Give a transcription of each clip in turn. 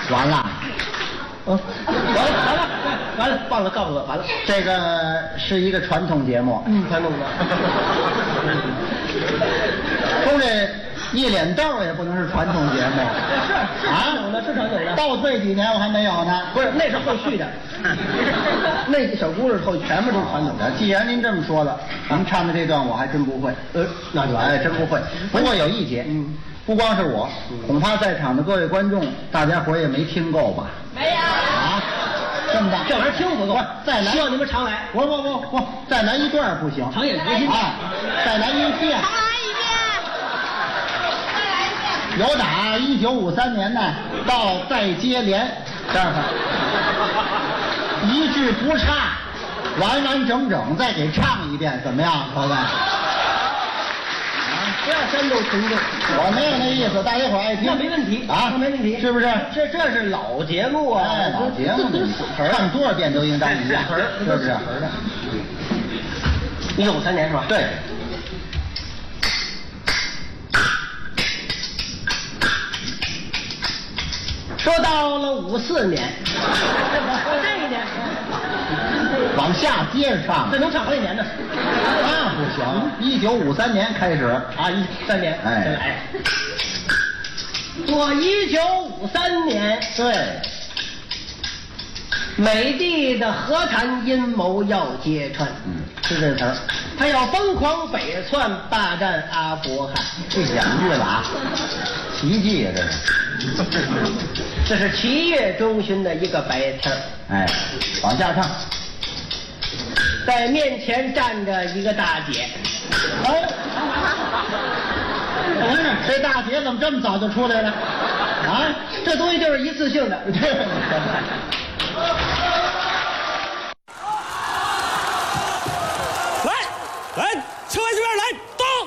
完了。 完了，忘了告诉我，完了。 这个是一个传统节目， 传统的。 说这一脸豆也不能是传统节目， 是传统的，是传统的。 倒退几年我还没有呢， 不是，那是后续的。那小故事后全部都是传统的。 既然您这么说了，您唱的这段我还真不会。 那就完了， 真不会。不过有一节，不光是我，恐怕在场的各位观众，大家伙也没听够吧？ 没有啊，这么大， 这玩意儿听不够， 再来， 希望你们常来。 不，再来一段不行， 常演核心啊，再来一遍。 重来一遍，再来一遍。 有打1953年呢到再接连这样，一句不差，完完整整再给唱一遍，怎么样，朋友们？ 不要煽动群众， 我没有那意思，大家伙爱听， 那没问题啊， 那没问题， 是不是？ 这是老节目啊， 老节目唱多少遍都应当一样，是不是 ？1953年是吧？ 对。 说到了54年，这一年往下接着唱， 这能唱好几年呢？ 那不行。1953年开始啊，13年， 哎， 我1953年， 对， 美帝的和谈阴谋要揭穿， 是这词儿。 他要疯狂北窜，霸占阿富汗。 这2句了啊，奇迹啊，这是。 这是7月中旬的一个白天。 哎，往下唱。 在面前站着一个大姐。 哎，这大姐怎么这么早就出来了？啊， 这东西就是一次性的。 来，车往这边来，动，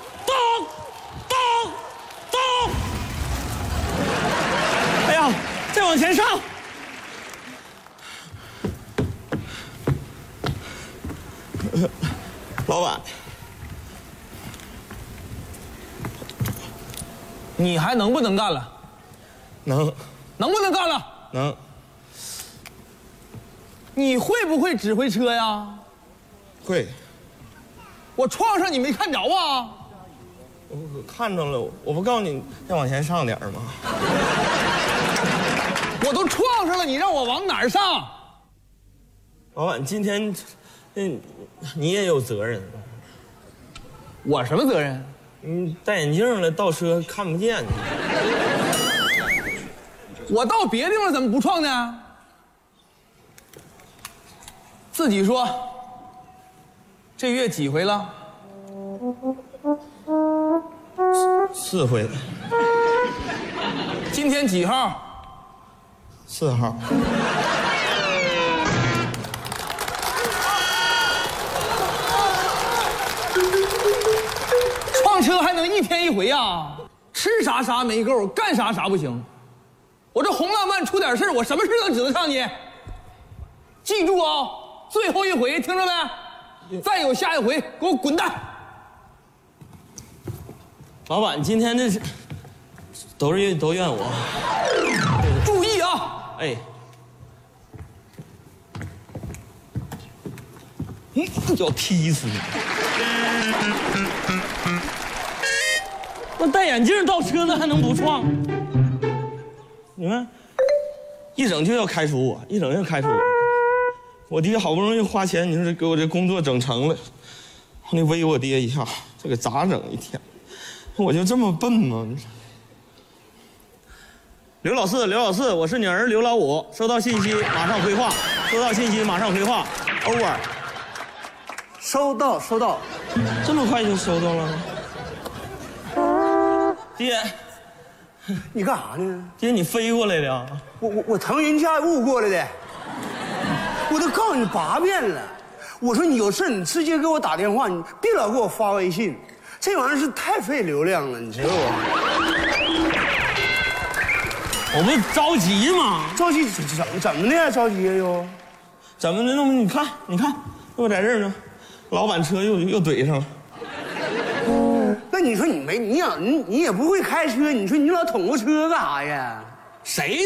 哎呀，再往前上。老板， 你还能不能干了？ 能不能干了？ 能。 你会不会指挥车呀？ 会。 我撞上你没看着啊？ 我看着了，我不告诉你要往前上点吗？ 我都撞上了，你让我往哪儿上？ 老板，今天，你也有责任。 我什么责任？ 你戴眼镜了，倒车看不见你。 我到别地方怎么不撞呢？自己说。这月几回了 ？4回。 今天几号 ？4号。 撞车还能1天1回啊？吃啥啥没够，干啥啥不行。我这红浪漫出点事，我什么事都指得上你。记住啊，最后一回，听着没？再有下一回，给我滚蛋！ 老板，今天这是都怨我。 注意啊！ 哎，要踢死你！我戴眼镜倒车，那还能不撞？你们一整就要开除我，我爹好不容易花钱，你说给我这工作整成了，你威我爹一下，这个咋整一天？我就这么笨吗？刘老四，我是你儿刘老五，收到信息马上回话。over。 收到。 这么快就收到了吗？爹， 你干啥呢？ 爹，你飞过来的？ 我腾云驾雾过来的。我都告诉你8遍了，我说你有事你直接给我打电话，你别老给我发微信，这玩意儿是太费流量了，你知道吗？ 我不着急吗？ 着急怎么的？着急又？ 怎么的？那么你看，我在这儿呢，老板车又怼上了。 那你说你也不会开车，你说你老捅过车干啥呀？ 谁